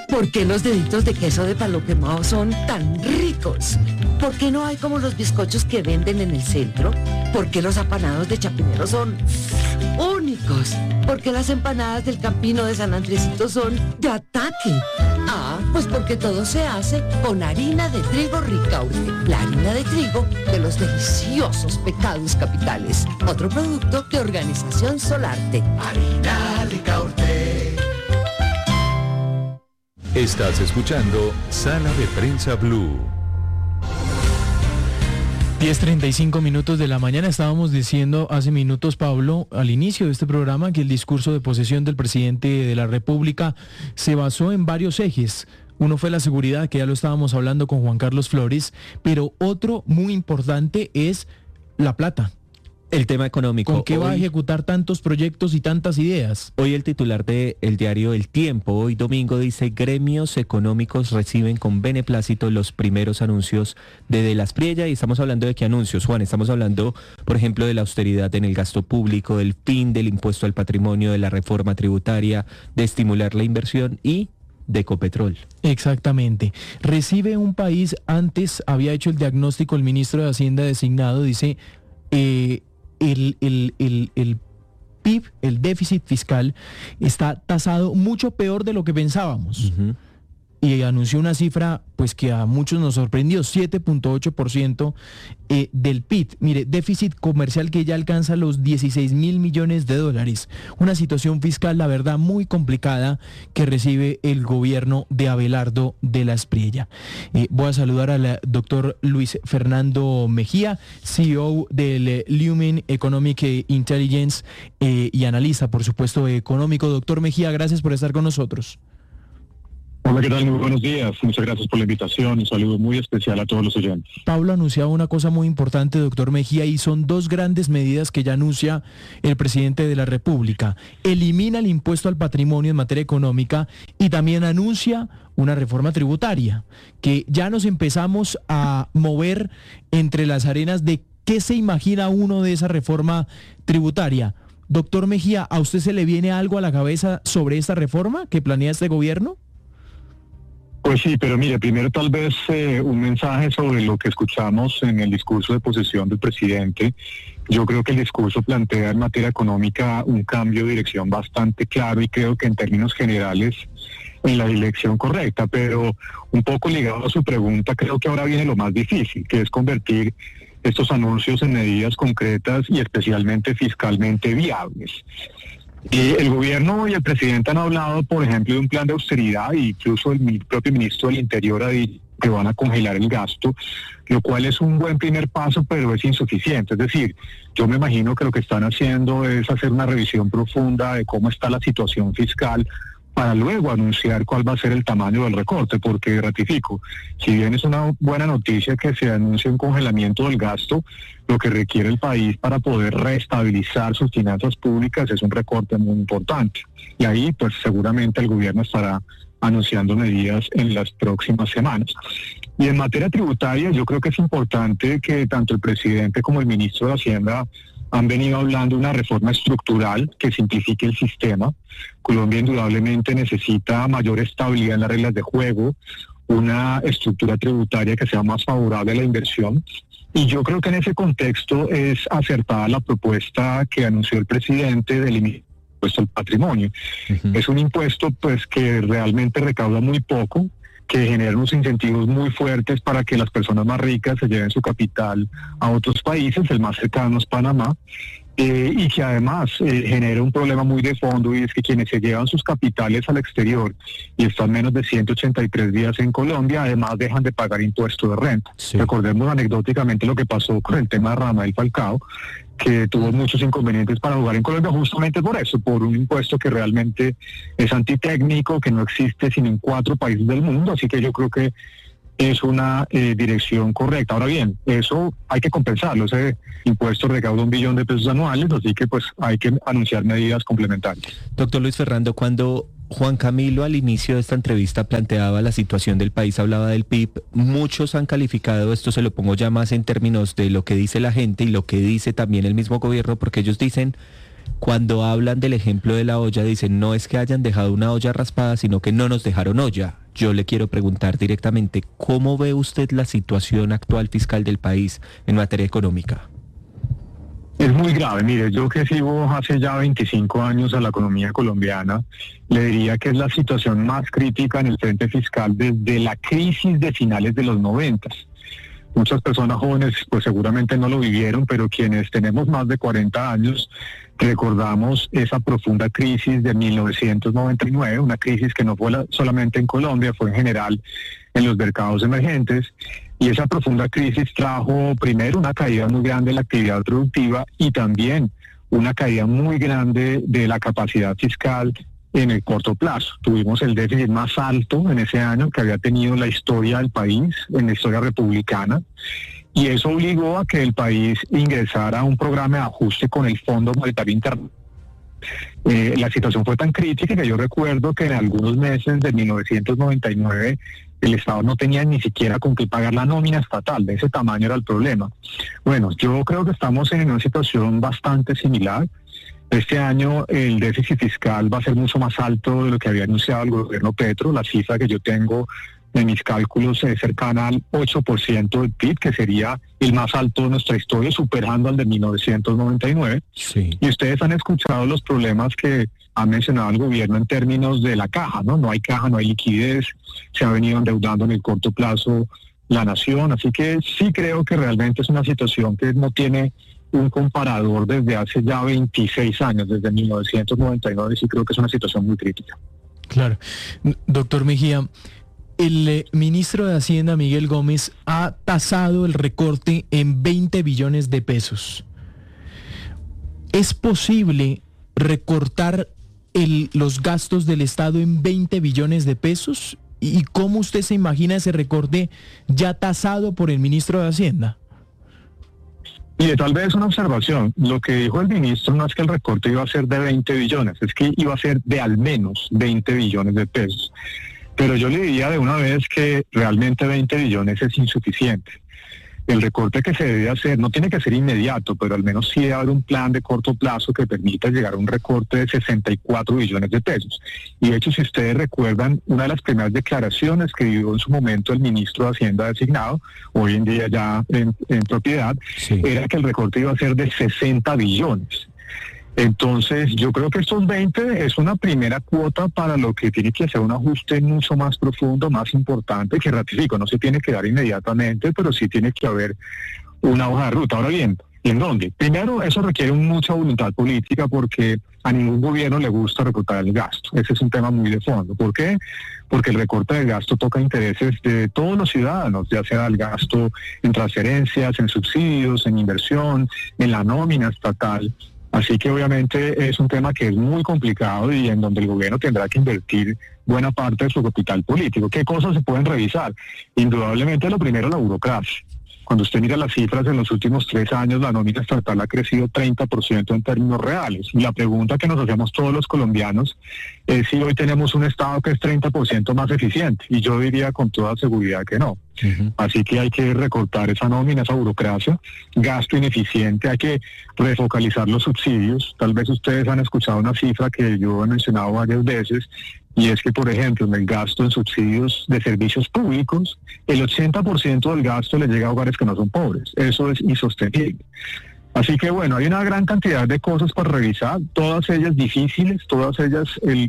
¿Por qué los deditos de queso de palo quemado son tan ricos? ¿Por qué no hay como los bizcochos que venden en el centro? ¿Por qué los apanados de Chapinero son únicos? ¿Por qué las empanadas del Campino de San Andresito son de ataque? Pues porque todo se hace con harina de trigo Ricaurte, la harina de trigo de los deliciosos pecados capitales. Otro producto de Organización Solarte. Harina Ricaurte. Estás escuchando Sala de Prensa Blue. 10:35 minutos de la mañana. Estábamos diciendo hace minutos, Pablo, al inicio de este programa, que el discurso de posesión del presidente de la República se basó en varios ejes. Uno fue la seguridad, que ya lo estábamos hablando con Juan Carlos Flores, pero otro muy importante es la plata. El tema económico. ¿Con qué va a ejecutar tantos proyectos y tantas ideas? Hoy el titular del diario El Tiempo, hoy domingo, dice: gremios económicos reciben con beneplácito los primeros anuncios de las Priella. Y estamos hablando de qué anuncios, Juan. Estamos hablando, por ejemplo, de la austeridad en el gasto público, del fin del impuesto al patrimonio, de la reforma tributaria, de estimular la inversión y de Ecopetrol. Exactamente. Recibe un país, antes había hecho el diagnóstico el ministro de Hacienda designado, dice... El PIB, el déficit fiscal, está tasado mucho peor de lo que pensábamos. Uh-huh. Y anunció una cifra pues que a muchos nos sorprendió, 7.8% del PIB. Mire, déficit comercial que ya alcanza los 16.000 millones de dólares. Una situación fiscal, la verdad, muy complicada que recibe el gobierno de Abelardo de la Espriella. Voy a saludar al doctor Luis Fernando Mejía, CEO del Lumen Economic Intelligence y analista, por supuesto, económico. Doctor Mejía, gracias por estar con nosotros. Hola, ¿qué tal? Muy buenos días. Muchas gracias por la invitación. Un saludo muy especial a todos los oyentes. Pablo anunciaba una cosa muy importante, doctor Mejía, y son dos grandes medidas que ya anuncia el presidente de la República. Elimina el impuesto al patrimonio en materia económica y también anuncia una reforma tributaria, que ya nos empezamos a mover entre las arenas de qué se imagina uno de esa reforma tributaria. Doctor Mejía, ¿a usted se le viene algo a la cabeza sobre esta reforma que planea este gobierno? Pues sí, pero mire, primero tal vez un mensaje sobre lo que escuchamos en el discurso de posesión del presidente. Yo creo que el discurso plantea en materia económica un cambio de dirección bastante claro y creo que en términos generales en la dirección correcta, pero un poco ligado a su pregunta, creo que ahora viene lo más difícil, que es convertir estos anuncios en medidas concretas y especialmente fiscalmente viables. El gobierno y el presidente han hablado, por ejemplo, de un plan de austeridad, e incluso el propio ministro del Interior ha dicho que van a congelar el gasto, lo cual es un buen primer paso, pero es insuficiente. Es decir, yo me imagino que lo que están haciendo es hacer una revisión profunda de cómo está la situación fiscal para luego anunciar cuál va a ser el tamaño del recorte, porque ratifico, si bien es una buena noticia que se anuncie un congelamiento del gasto, lo que requiere el país para poder reestabilizar sus finanzas públicas es un recorte muy importante. Y ahí, pues seguramente el gobierno estará anunciando medidas en las próximas semanas. Y en materia tributaria, yo creo que es importante que tanto el presidente como el ministro de Hacienda han venido hablando de una reforma estructural que simplifique el sistema. Colombia indudablemente necesita mayor estabilidad en las reglas de juego, una estructura tributaria que sea más favorable a la inversión. Y yo creo que en ese contexto es acertada la propuesta que anunció el presidente del impuesto al patrimonio. Uh-huh. Es un impuesto pues que realmente recauda muy poco, que genera unos incentivos muy fuertes para que las personas más ricas se lleven su capital a otros países, el más cercano es Panamá, y que además genera un problema muy de fondo, y es que quienes se llevan sus capitales al exterior y están menos de 183 días en Colombia, además dejan de pagar impuesto de renta. Sí. Recordemos anecdóticamente lo que pasó con el tema de Radamel Falcao, que tuvo muchos inconvenientes para jugar en Colombia justamente por eso, por un impuesto que realmente es antitécnico, que no existe sino en 4 países del mundo, así que yo creo que es una dirección correcta. Ahora bien, eso hay que compensarlo, ese impuesto recauda $1 billón anuales, así que pues hay que anunciar medidas complementarias. Doctor Luis Fernando, cuando Juan Camilo al inicio de esta entrevista planteaba la situación del país, hablaba del PIB, muchos han calificado, esto se lo pongo ya más en términos de lo que dice la gente y lo que dice también el mismo gobierno, porque ellos dicen cuando hablan del ejemplo de la olla, dicen no es que hayan dejado una olla raspada, sino que no nos dejaron olla. Yo le quiero preguntar directamente, ¿cómo ve usted la situación actual fiscal del país en materia económica? Es muy grave. Mire, yo que sigo hace ya 25 años a la economía colombiana, le diría que es la situación más crítica en el frente fiscal desde la crisis de finales de los 90. Muchas personas jóvenes pues seguramente no lo vivieron, pero quienes tenemos más de 40 años recordamos esa profunda crisis de 1999, una crisis que no fue solamente en Colombia, fue en general en los mercados emergentes. Y esa profunda crisis trajo primero una caída muy grande de la actividad productiva y también una caída muy grande de la capacidad fiscal en el corto plazo. Tuvimos el déficit más alto en ese año que había tenido la historia del país, en la historia republicana, y eso obligó a que el país ingresara a un programa de ajuste con el Fondo Monetario Internacional. La situación fue tan crítica que yo recuerdo que en algunos meses de 1999 el Estado no tenía ni siquiera con qué pagar la nómina estatal, de ese tamaño era el problema. Bueno, yo creo que estamos en una situación bastante similar. Este año el déficit fiscal va a ser mucho más alto de lo que había anunciado el gobierno Petro. La cifra que yo tengo en mis cálculos es cercana al 8% del PIB, que sería el más alto de nuestra historia, superando al de 1999. Sí. Y ustedes han escuchado los problemas que ha mencionado el gobierno en términos de la caja, ¿no? No hay caja, no hay liquidez, se ha venido endeudando en el corto plazo la nación, así que sí creo que realmente es una situación que no tiene un comparador desde hace ya 26 años, desde 1999, sí creo que es una situación muy crítica. Claro. Doctor Mejía, el ministro de Hacienda, Miguel Gómez, ha tasado el recorte en 20 billones de pesos. ¿Es posible recortar los gastos del Estado en 20 billones de pesos? ¿Y cómo usted se imagina ese recorte ya tasado por el ministro de Hacienda? Y tal vez una observación, lo que dijo el ministro no es que el recorte iba a ser de 20 billones, es que iba a ser de al menos 20 billones de pesos. Pero yo le diría de una vez que realmente 20 billones es insuficiente. El recorte que se debe hacer no tiene que ser inmediato, pero al menos sí debe haber un plan de corto plazo que permita llegar a un recorte de 64 billones de pesos. Y de hecho, si ustedes recuerdan, una de las primeras declaraciones que dio en su momento el ministro de Hacienda designado, hoy en día ya en propiedad, Sí. era que el recorte iba a ser de 60 billones. Entonces, yo creo que estos 20 es una primera cuota para lo que tiene que hacer un ajuste mucho más profundo, más importante, que ratifico, no se tiene que dar inmediatamente, pero sí tiene que haber una hoja de ruta. Ahora bien, ¿y en dónde? Primero, eso requiere mucha voluntad política porque a ningún gobierno le gusta recortar el gasto. Ese es un tema muy de fondo. ¿Por qué? Porque el recorte del gasto toca intereses de todos los ciudadanos, ya sea el gasto en transferencias, en subsidios, en inversión, en la nómina estatal. Así que obviamente es un tema que es muy complicado y en donde el gobierno tendrá que invertir buena parte de su capital político. ¿Qué cosas se pueden revisar? Indudablemente lo primero, la burocracia. Cuando usted mira las cifras en los últimos 3 años, la nómina estatal ha crecido 30% en términos reales. Y la pregunta que nos hacemos todos los colombianos es si hoy tenemos un Estado que es 30% más eficiente. Y yo diría con toda seguridad que no. Uh-huh. Así que hay que recortar esa nómina, esa burocracia, gasto ineficiente, hay que refocalizar los subsidios. Tal vez ustedes han escuchado una cifra que yo he mencionado varias veces, y es que, por ejemplo, en el gasto en subsidios de servicios públicos, el 80% del gasto le llega a hogares que no son pobres. Eso es insostenible. Así que bueno, hay una gran cantidad de cosas por revisar, todas ellas difíciles, todas ellas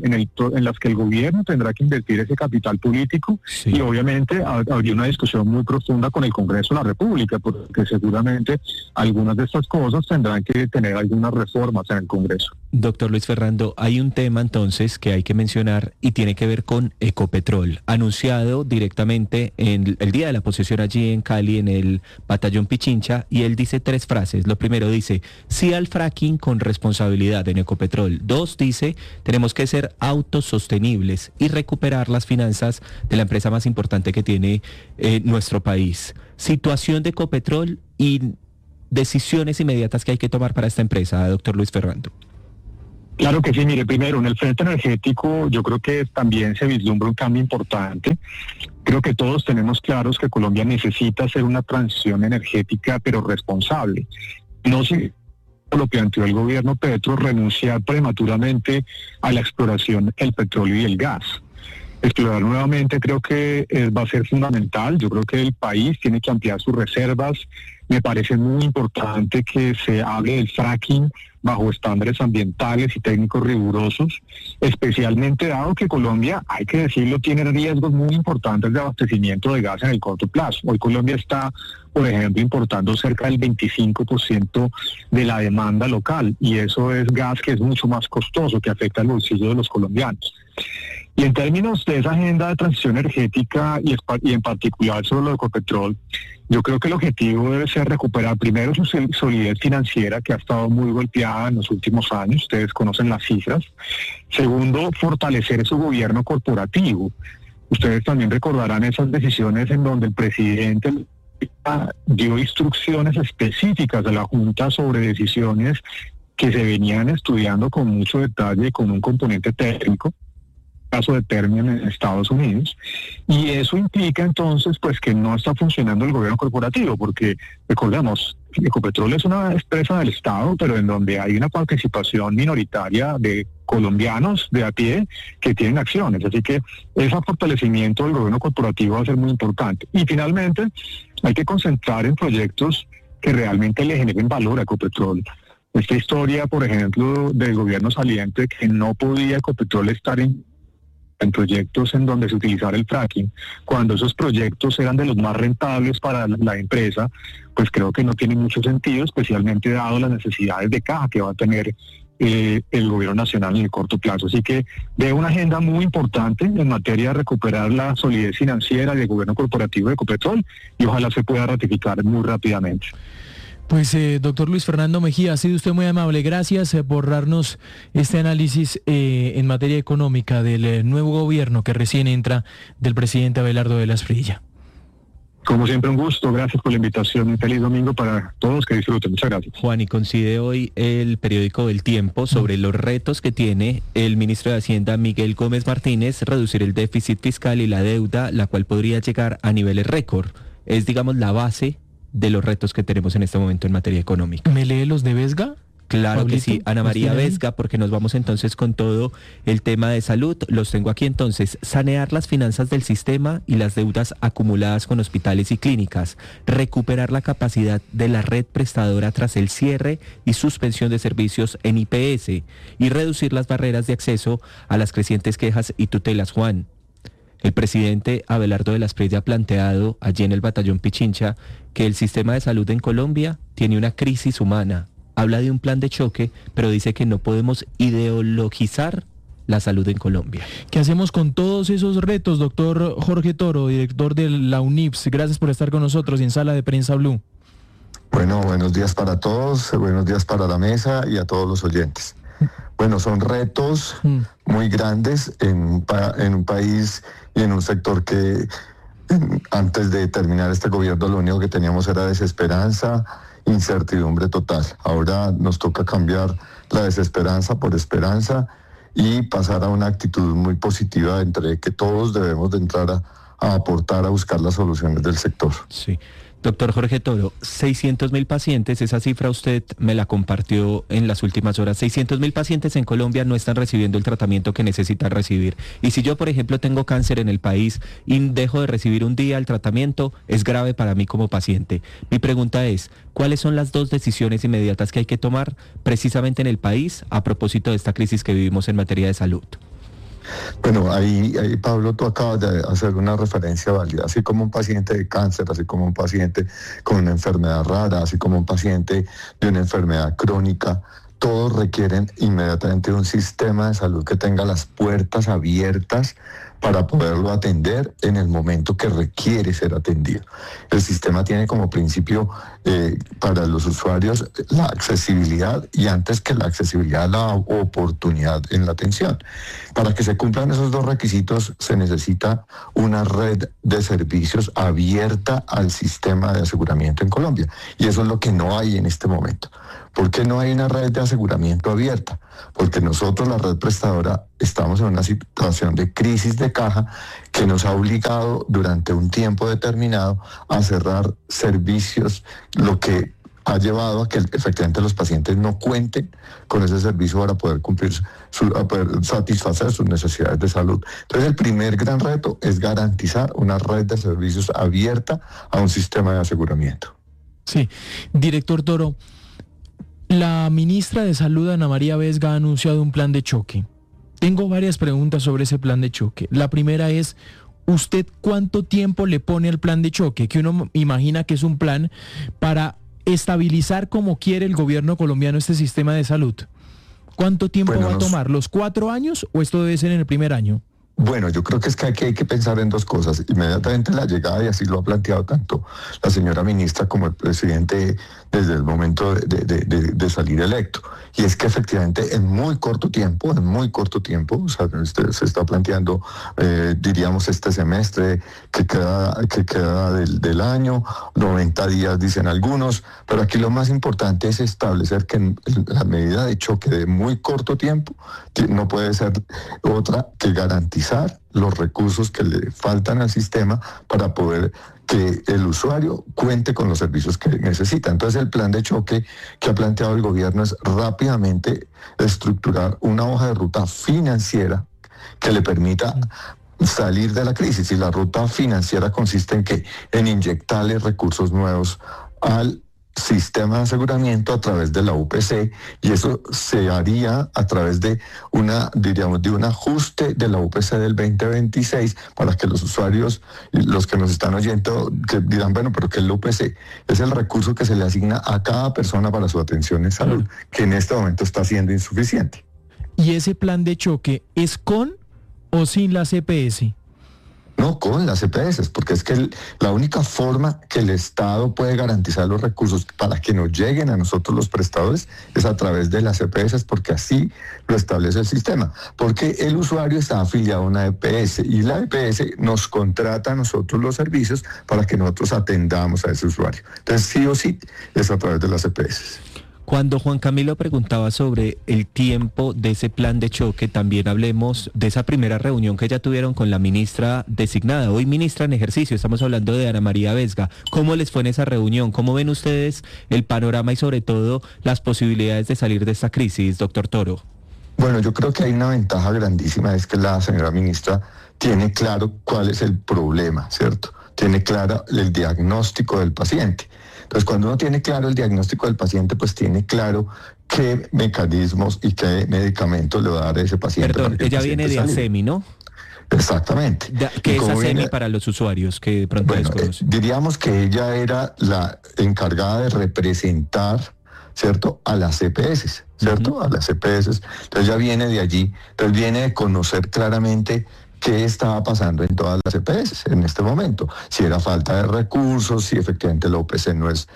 en las que el gobierno tendrá que invertir ese capital político. Sí. Y obviamente habría una discusión muy profunda con el Congreso de la República, porque seguramente algunas de estas cosas tendrán que tener algunas reformas en el Congreso. Doctor Luis Fernando, hay un tema entonces que hay que mencionar y tiene que ver con Ecopetrol, anunciado directamente en el día de la posesión allí en Cali, en el batallón Pichincha, y él dice 3 frases. Lo primero dice, sí al fracking con responsabilidad en Ecopetrol. 2, dice, tenemos que ser autosostenibles y recuperar las finanzas de la empresa más importante que tiene nuestro país. Situación de Ecopetrol y decisiones inmediatas que hay que tomar para esta empresa, doctor Luis Fernando. Claro que sí, mire, primero, en el frente energético yo creo que también se vislumbra un cambio importante. Creo que todos tenemos claros que Colombia necesita hacer una transición energética, pero responsable. No lo planteó el gobierno Petro, renunciar prematuramente a la exploración del petróleo y el gas. Explorar nuevamente creo que va a ser fundamental. Yo creo que el país tiene que ampliar sus reservas. Me parece muy importante que se hable del fracking bajo estándares ambientales y técnicos rigurosos, especialmente dado que Colombia, hay que decirlo, tiene riesgos muy importantes de abastecimiento de gas en el corto plazo. Hoy Colombia está, por ejemplo, importando cerca del 25% de la demanda local, y eso es gas que es mucho más costoso, que afecta al bolsillo de los colombianos. Y en términos de esa agenda de transición energética y en particular sobre lo de Ecopetrol, yo creo que el objetivo debe ser recuperar primero su solidez financiera, que ha estado muy golpeada en los últimos años, ustedes conocen las cifras. Segundo, fortalecer su gobierno corporativo. Ustedes también recordarán esas decisiones en donde el presidente dio instrucciones específicas a la Junta sobre decisiones que se venían estudiando con mucho detalle, con un componente técnico, caso de Ternium en Estados Unidos, y eso implica entonces pues que no está funcionando el gobierno corporativo, porque recordemos, Ecopetrol es una empresa del Estado, pero en donde hay una participación minoritaria de colombianos de a pie que tienen acciones, así que ese fortalecimiento del gobierno corporativo va a ser muy importante. Y finalmente hay que concentrar en proyectos que realmente le generen valor a Ecopetrol. Esta historia, por ejemplo, del gobierno saliente, que no podía Ecopetrol estar en proyectos en donde se utilizara el fracking, cuando esos proyectos eran de los más rentables para la empresa, pues creo que no tiene mucho sentido, especialmente dado las necesidades de caja que va a tener el gobierno nacional en el corto plazo. Así que veo una agenda muy importante en materia de recuperar la solidez financiera del gobierno corporativo de Ecopetrol, y ojalá se pueda ratificar muy rápidamente. Pues doctor Luis Fernando Mejía, ha sido usted muy amable. Gracias por darnos este análisis en materia económica del nuevo gobierno que recién entra del presidente Abelardo de la Espriella. Como siempre, un gusto. Gracias por la invitación. Un feliz domingo para todos. Que disfruten. Muchas gracias. Juan, y coincide hoy el periódico El Tiempo sobre los retos que tiene el ministro de Hacienda, Miguel Gómez Martínez, reducir el déficit fiscal y la deuda, la cual podría llegar a niveles récord. Es, digamos, la base de los retos que tenemos en este momento en materia económica. ¿Me lee los de Vesga? Claro Pablito, que sí, Ana María Vesga, porque nos vamos entonces con todo el tema de salud. Los tengo aquí entonces. Sanear las finanzas del sistema y las deudas acumuladas con hospitales y clínicas. Recuperar la capacidad de la red prestadora tras el cierre y suspensión de servicios en IPS. Y reducir las barreras de acceso a las crecientes quejas y tutelas, Juan. El presidente Abelardo de la Espriella ha planteado allí en el batallón Pichincha que el sistema de salud en Colombia tiene una crisis humana. Habla de un plan de choque, pero dice que no podemos ideologizar la salud en Colombia. ¿Qué hacemos con todos esos retos, doctor Jorge Toro, director de la UNIPS? Gracias por estar con nosotros en Sala de Prensa Blue. Bueno, buenos días para todos, buenos días para la mesa y a todos los oyentes. Bueno, son retos muy grandes en un país y en un sector que antes de terminar este gobierno lo único que teníamos era desesperanza, incertidumbre total. Ahora nos toca cambiar la desesperanza por esperanza y pasar a una actitud muy positiva entre que todos debemos de entrar a aportar, a buscar las soluciones del sector. Sí. Doctor Jorge Toro, 600.000 pacientes, esa cifra usted me la compartió en las últimas horas. 600.000 pacientes en Colombia no están recibiendo el tratamiento que necesitan recibir. Y si yo, por ejemplo, tengo cáncer en el país y dejo de recibir un día el tratamiento, es grave para mí como paciente. Mi pregunta es, ¿cuáles son las 2 decisiones inmediatas que hay que tomar precisamente en el país a propósito de esta crisis que vivimos en materia de salud? Bueno, ahí Pablo, tú acabas de hacer una referencia válida, así como un paciente de cáncer, así como un paciente con una enfermedad rara, así como un paciente de una enfermedad crónica, todos requieren inmediatamente un sistema de salud que tenga las puertas abiertas para poderlo atender en el momento que requiere ser atendido. El sistema tiene como principio para los usuarios la accesibilidad y antes que la accesibilidad, la oportunidad en la atención. Para que se cumplan esos 2 requisitos se necesita una red de servicios abierta al sistema de aseguramiento en Colombia. Y eso es lo que no hay en este momento. ¿Por qué no hay una red de aseguramiento abierta? Porque nosotros, la red prestadora, estamos en una situación de crisis de caja que nos ha obligado durante un tiempo determinado a cerrar servicios, lo que ha llevado a que efectivamente los pacientes no cuenten con ese servicio para poder poder satisfacer sus necesidades de salud. Entonces, el primer gran reto es garantizar una red de servicios abierta a un sistema de aseguramiento. Sí, director Toro, la ministra de Salud, Ana María Vesga, ha anunciado un plan de choque. Tengo varias preguntas sobre ese plan de choque. La primera es, ¿usted cuánto tiempo le pone al plan de choque? Que uno imagina que es un plan para estabilizar como quiere el gobierno colombiano este sistema de salud. ¿Cuánto tiempo va a tomar? ¿Los 4 años o esto debe ser en el primer año? Bueno, yo creo que hay que pensar en dos cosas. Inmediatamente la llegada, y así lo ha planteado tanto la señora ministra como el presidente desde el momento de salir electo. Y es que efectivamente en muy corto tiempo, o sea, se está planteando, diríamos, este semestre que queda del año, 90 días dicen algunos, pero aquí lo más importante es establecer que la medida de choque de muy corto tiempo no puede ser otra que garantizar los recursos que le faltan al sistema para poder que el usuario cuente con los servicios que necesita. Entonces, el plan de choque que ha planteado el gobierno es rápidamente estructurar una hoja de ruta financiera que le permita salir de la crisis. Y la ruta financiera consiste en que en inyectarle recursos nuevos al sistema de aseguramiento a través de la UPC, y eso se haría a través de un ajuste de la UPC del 2026 para que los usuarios, los que nos están oyendo, que dirán, bueno, pero ¿qué es la UPC? Es el recurso que se le asigna a cada persona para su atención en salud, que en este momento está siendo insuficiente. ¿Y ese plan de choque es con o sin la CPS? No, con las EPS, porque es que la única forma que el Estado puede garantizar los recursos para que nos lleguen a nosotros los prestadores es a través de las EPS, porque así lo establece el sistema. Porque el usuario está afiliado a una EPS y la EPS nos contrata a nosotros los servicios para que nosotros atendamos a ese usuario. Entonces, sí o sí, es a través de las EPS. Cuando Juan Camilo preguntaba sobre el tiempo de ese plan de choque, también hablemos de esa primera reunión que ya tuvieron con la ministra designada, hoy ministra en ejercicio, estamos hablando de Ana María Vesga. ¿Cómo les fue en esa reunión? ¿Cómo ven ustedes el panorama y sobre todo las posibilidades de salir de esta crisis, doctor Toro? Bueno, yo creo que hay una ventaja grandísima, es que la señora ministra tiene claro cuál es el problema, ¿cierto? Tiene claro el diagnóstico del paciente. Entonces, cuando uno tiene claro el diagnóstico del paciente, pues tiene claro qué mecanismos y qué medicamentos le va a dar a ese paciente. Perdón, ella viene de ASEMI, ¿no? Exactamente. ¿Qué es ASEMI para los usuarios que de pronto desconocen? Diríamos que ella era la encargada de representar, ¿cierto?, a las EPS, ¿cierto? Uh-huh. A las EPS. Entonces, ella viene de allí, entonces viene de conocer claramente qué estaba pasando en todas las EPS en este momento, si era falta de recursos, si efectivamente la UPC no es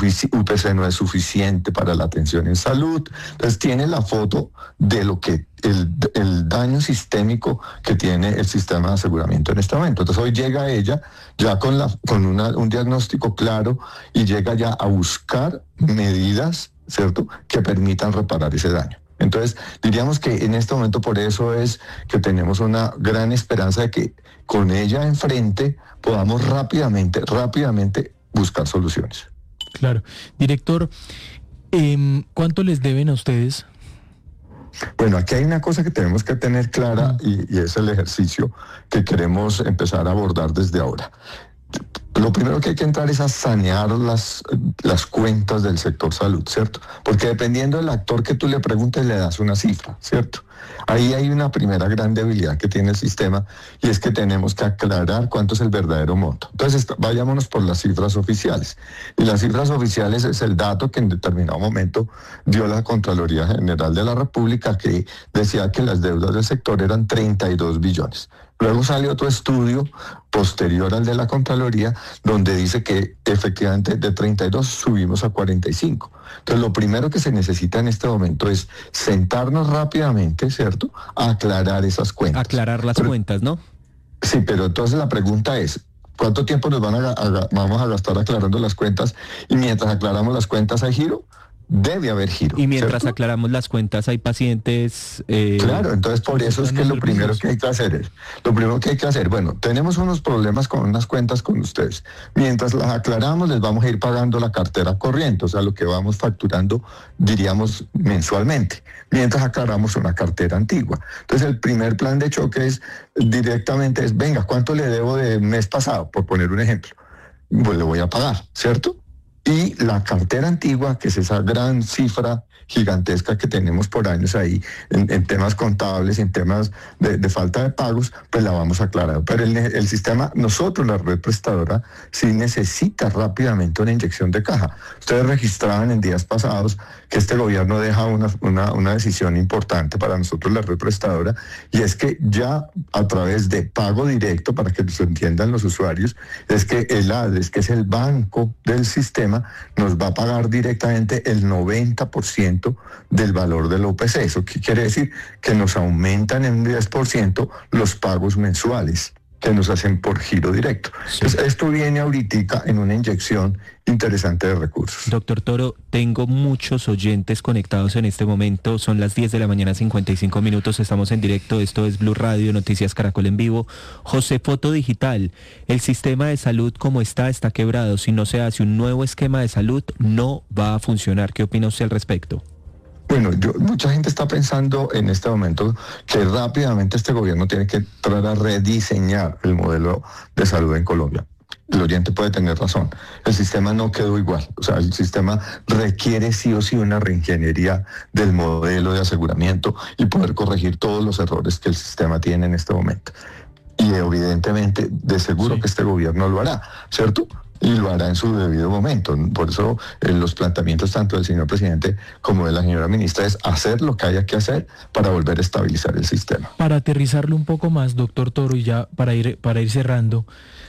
suficiente para la atención en salud. Entonces tiene la foto de lo que el daño sistémico que tiene el sistema de aseguramiento en este momento. Entonces hoy llega ella ya con un diagnóstico claro y llega ya a buscar medidas, ¿cierto?, que permitan reparar ese daño. Entonces, diríamos que en este momento por eso es que tenemos una gran esperanza de que con ella enfrente podamos rápidamente buscar soluciones. Claro. Director, ¿cuánto les deben a ustedes? Bueno, aquí hay una cosa que tenemos que tener clara y es el ejercicio que queremos empezar a abordar desde ahora. Lo primero que hay que entrar es a sanear las cuentas del sector salud, ¿cierto? Porque dependiendo del actor que tú le preguntes, le das una cifra, ¿cierto? Ahí hay una primera gran debilidad que tiene el sistema y es que tenemos que aclarar cuánto es el verdadero monto. Entonces, vayámonos por las cifras oficiales. Y las cifras oficiales es el dato que en determinado momento dio la Contraloría General de la República, que decía que las deudas del sector eran 32 billones. Luego sale otro estudio posterior al de la Contraloría, donde dice que efectivamente de 32 subimos a 45. Entonces, lo primero que se necesita en este momento es sentarnos rápidamente, ¿cierto?, a aclarar esas cuentas. Aclarar las cuentas, ¿no? Sí, pero entonces la pregunta es, ¿cuánto tiempo nos vamos a gastar aclarando las cuentas? Y mientras aclaramos las cuentas, ¿hay giro? debe haber giro. Y mientras ¿cierto? aclaramos las cuentas, hay pacientes... Claro, entonces por eso es que lo primero que hay que hacer, bueno, tenemos unos problemas con unas cuentas con ustedes. Mientras las aclaramos, les vamos a ir pagando la cartera corriente, o sea, lo que vamos facturando, diríamos, mensualmente, mientras aclaramos una cartera antigua. Entonces, el primer plan de choque es directamente, venga, ¿cuánto le debo de mes pasado? Por poner un ejemplo. Pues le voy a pagar, ¿cierto? Y la cartera antigua, que es esa gran cifra gigantesca que tenemos por años ahí, en temas contables, en temas de falta de pagos, pues la vamos a aclarar. Pero el sistema, nosotros, la red prestadora, sí necesita rápidamente una inyección de caja. Ustedes registraban en días pasados que este gobierno deja una decisión importante para nosotros, la red prestadora, y es que ya a través de pago directo, para que se entiendan los usuarios, es que el ADRES, que es el banco del sistema, nos va a pagar directamente el 90% del valor del OPC. ¿Eso qué quiere decir? Que nos aumentan en un 10% los pagos mensuales que nos hacen por giro directo. Sí. Entonces, esto viene ahorita en una inyección interesante de recursos. Doctor Toro, tengo muchos oyentes conectados en este momento, son las 10 de la mañana, 55 minutos, estamos en directo, esto es Blue Radio, Noticias Caracol en vivo. José Foto Digital, el sistema de salud como está quebrado, si no se hace un nuevo esquema de salud, no va a funcionar. ¿Qué opina usted al respecto? Bueno, mucha gente está pensando en este momento que rápidamente este gobierno tiene que entrar a rediseñar el modelo de salud en Colombia. El oyente puede tener razón. El sistema no quedó igual. O sea, el sistema requiere sí o sí una reingeniería del modelo de aseguramiento y poder corregir todos los errores que el sistema tiene en este momento. Y evidentemente, de seguro que este gobierno lo hará, ¿cierto? Y lo hará en su debido momento. Por eso los planteamientos tanto del señor presidente como de la señora ministra es hacer lo que haya que hacer para volver a estabilizar el sistema. Para aterrizarlo un poco más, doctor Toro, y ya para ir cerrando,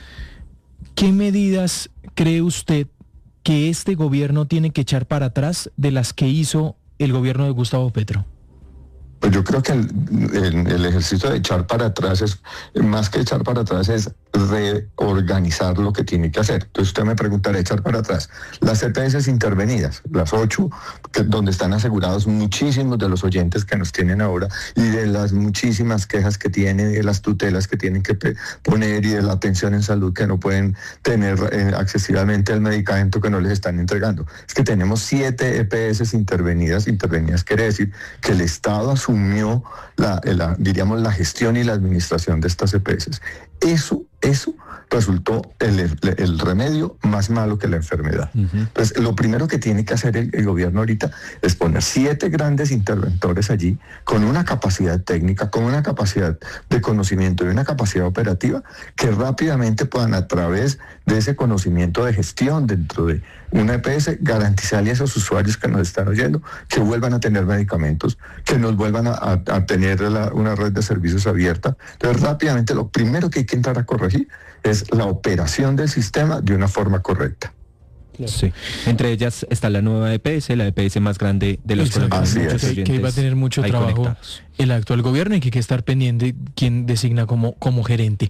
¿qué medidas cree usted que este gobierno tiene que echar para atrás de las que hizo el gobierno de Gustavo Petro? Pues yo creo que el ejercicio de echar para atrás es, más que echar para atrás, es reorganizar lo que tiene que hacer. Entonces usted me preguntará, echar para atrás. Las EPS intervenidas, las 8, donde están asegurados muchísimos de los oyentes que nos tienen ahora, y de las muchísimas quejas que tienen, y de las tutelas que tienen que poner, y de la atención en salud que no pueden tener accesiblemente el medicamento que no les están entregando. Es que tenemos 7 EPS intervenidas. Intervenidas quiere decir que el Estado asumió diríamos, la gestión y la administración de estas EPS. Eso resultó el remedio más malo que la enfermedad. Entonces, lo primero que tiene que hacer el gobierno ahorita es poner 7 grandes interventores allí, con una capacidad técnica, con una capacidad de conocimiento y una capacidad operativa, que rápidamente puedan, a través de ese conocimiento de gestión dentro de una EPS, garantizarle a esos usuarios que nos están oyendo que vuelvan a tener medicamentos, que nos vuelvan a tener una red de servicios abierta. Entonces, rápidamente, lo primero que hay que entrar a corregir es la operación del sistema de una forma correcta. Sí. Entre ellas está la nueva EPS, la EPS más grande de los colombianos. Que va a tener mucho trabajo conectados. El actual gobierno, y que hay que estar pendiente quién designa como gerente.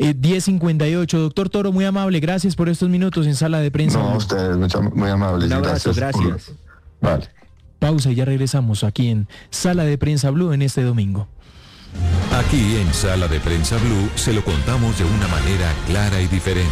10:58, doctor Toro, muy amable, gracias por estos minutos en Sala de Prensa. No, ustedes, muy amables. Un abrazo, gracias. Vale. Pausa y ya regresamos aquí en Sala de Prensa Blue en este domingo. Aquí en Sala de Prensa Blue se lo contamos de una manera clara y diferente.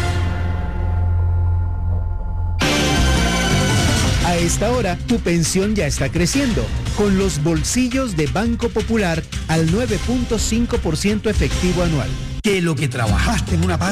A esta hora, tu pensión ya está creciendo, con los bolsillos de Banco Popular al 9.5% efectivo anual. Que lo que trabajaste en una parte